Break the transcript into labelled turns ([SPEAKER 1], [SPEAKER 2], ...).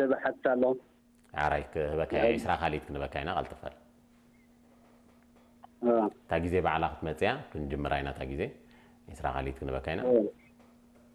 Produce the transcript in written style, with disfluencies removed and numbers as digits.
[SPEAKER 1] شبه حتى له
[SPEAKER 2] عرايك بكاي إسرا خالد كنا بكاينا غلطفر تاجيزي بعلاقة متيا كن جمراينا تاجيزي إسرا خالد كنا بكاينا